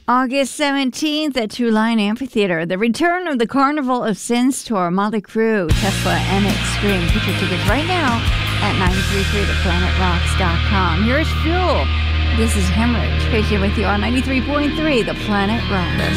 August 17th at True Line Amphitheater, the return of the Carnival of Sins tour, Mötley Crüe, Tesla, and Extreme. Get your tickets right now at 933theplanetRocks.com. Here's Fuel. This is Hemorrhage, Tracy with you on 93.3 The Planet Rock.